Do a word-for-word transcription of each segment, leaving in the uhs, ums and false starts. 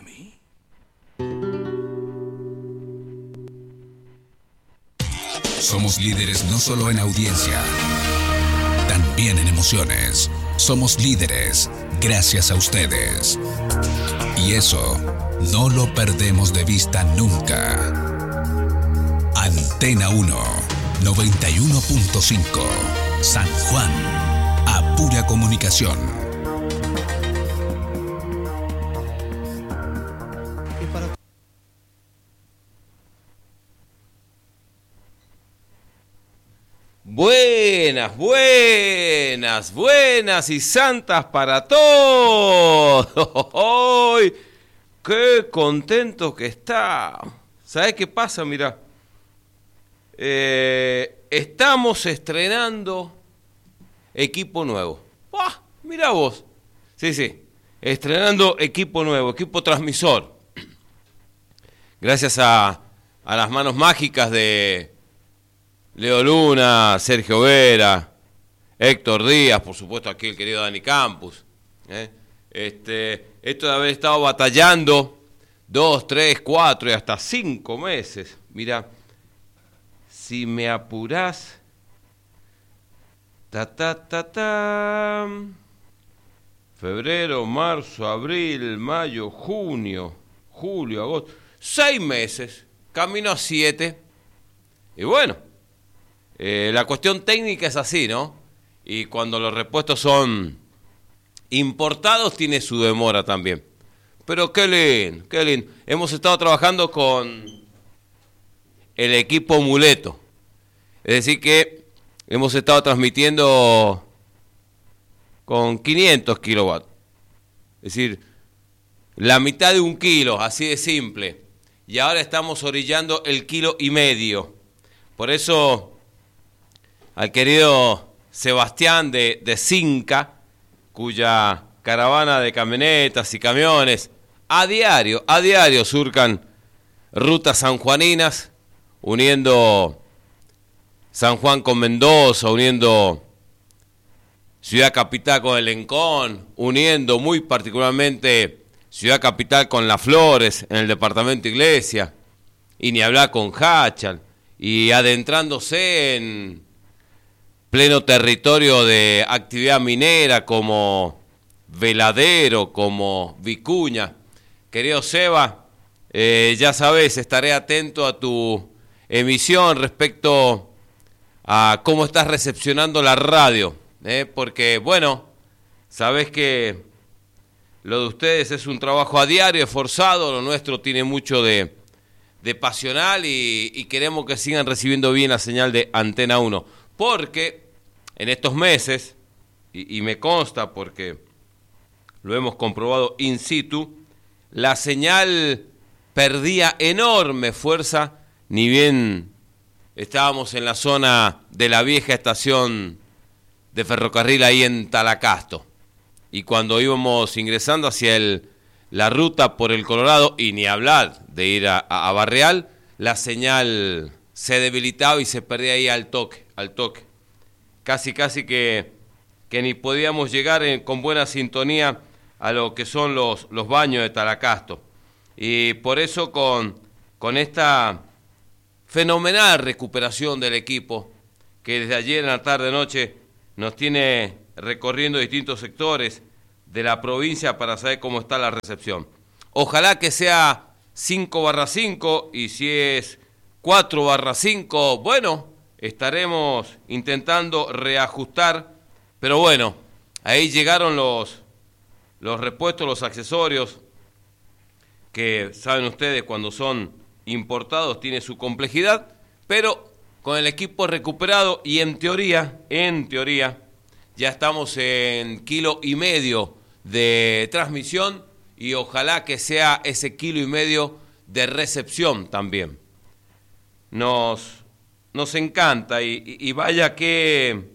mí? Somos líderes no solo en audiencia, también en emociones. Somos líderes gracias a ustedes. Y eso no lo perdemos de vista nunca. Antena uno, noventa y uno punto cinco, San Juan, a pura comunicación. Buenas, buenas, buenas y santas para todos. ¡Ay! ¡Qué contento que está! ¿Sabés qué pasa? Mirá, eh, estamos estrenando equipo nuevo. ¡Ah! Mirá vos. Sí, sí, estrenando equipo nuevo, equipo transmisor. Gracias a, a las manos mágicas de Leo Luna, Sergio Vera, Héctor Díaz, por supuesto aquí el querido Dani Campos. ¿eh? Este, esto de haber estado batallando dos, tres, cuatro y hasta cinco meses. Mira, si me apurás, ta ta ta ta, febrero, marzo, abril, mayo, junio, julio, agosto, seis meses, camino a siete. Y bueno, Eh, la cuestión técnica es así, ¿no? Y cuando los repuestos son importados tiene su demora también. Pero qué lindo, qué lindo. Hemos estado trabajando con el equipo Muleto. Es decir que hemos estado transmitiendo con quinientos kilowatts. Es decir, la mitad de un kilo, así de simple. Y ahora estamos orillando el kilo y medio. Por eso al querido Sebastián de, de Cinca, cuya caravana de camionetas y camiones a diario, a diario surcan rutas sanjuaninas, uniendo San Juan con Mendoza, uniendo Ciudad Capital con el Lencón, uniendo muy particularmente Ciudad Capital con Las Flores en el departamento Iglesia, y ni hablar con Hachal, y adentrándose en pleno territorio de actividad minera como Veladero, como Vicuña. Querido Seba, eh, ya sabes, estaré atento a tu emisión respecto a cómo estás recepcionando la radio, ¿eh? Porque, bueno, sabes que lo de ustedes es un trabajo a diario, esforzado, lo nuestro tiene mucho de, de pasional y, y queremos que sigan recibiendo bien la señal de Antena uno, porque en estos meses, y, y me consta porque lo hemos comprobado in situ, la señal perdía enorme fuerza, ni bien estábamos en la zona de la vieja estación de ferrocarril ahí en Talacasto. Y cuando íbamos ingresando hacia el, la ruta por el Colorado, y ni hablar de ir a, a, a Barreal, la señal se debilitaba y se perdía ahí al toque, al toque. Casi, casi que, que ni podíamos llegar en, con buena sintonía a lo que son los, los baños de Talacasto. Y por eso con, con esta fenomenal recuperación del equipo, que desde ayer en la tarde-noche nos tiene recorriendo distintos sectores de la provincia para saber cómo está la recepción. Ojalá que sea cinco barra cinco, y si es cuatro barra cinco, bueno, estaremos intentando reajustar, pero bueno, ahí llegaron los, los repuestos, los accesorios, que saben ustedes cuando son importados tiene su complejidad, pero con el equipo recuperado y en teoría, en teoría, ya estamos en kilo y medio de transmisión y ojalá que sea ese kilo y medio de recepción también. Nos, nos encanta y, y, y vaya que,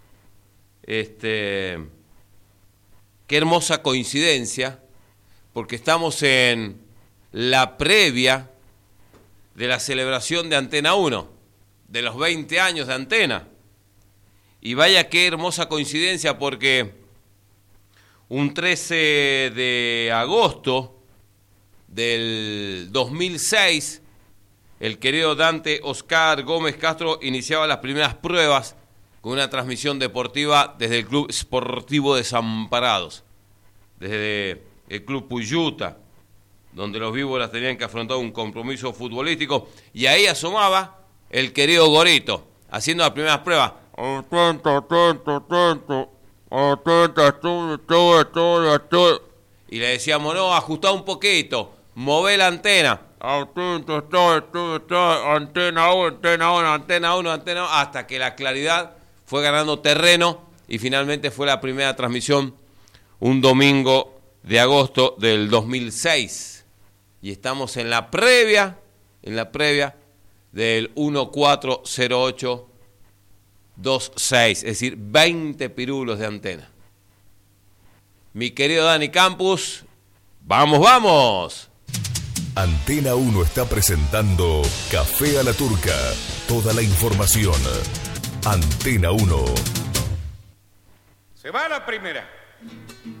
este, qué hermosa coincidencia, porque estamos en la previa de la celebración de Antena uno, de los veinte años de Antena. Y vaya qué hermosa coincidencia, porque un trece de agosto del dos mil seis, el querido Dante Oscar Gómez Castro iniciaba las primeras pruebas con una transmisión deportiva desde el Club Sportivo Desamparados, desde el Club Puyuta, donde los víboras tenían que afrontar un compromiso futbolístico, y ahí asomaba el querido Gorito, haciendo las primeras pruebas. Atento, atento, atento, atento, atento, atento. Y le decíamos, no, ajustá un poquito, mové la antena. Atento, atento, atento, antena uno, antena uno, antena uno, antena uno, hasta que la claridad fue ganando terreno y finalmente fue la primera transmisión un domingo de agosto del dos mil seis. Y estamos en la previa, en la previa del uno cuatro cero ocho dos seis, es decir, veinte pirulos de antena. Mi querido Dani Campus, ¡vamos, vamos! Antena uno está presentando Café a la Turca. Toda la información. Antena uno. Se va la primera.